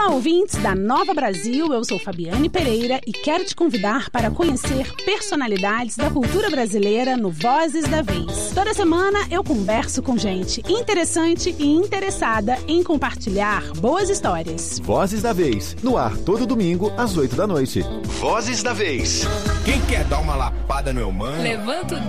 Olá, ouvintes da Nova Brasil, eu sou Fabiane Pereira e quero te convidar para conhecer personalidades da cultura brasileira no Vozes da Vez. Toda semana eu converso com gente interessante e interessada em compartilhar boas histórias. Vozes da Vez, no ar todo domingo às 8 da noite. Vozes da Vez. Quem quer dar uma lapada no meu mano? Levanta o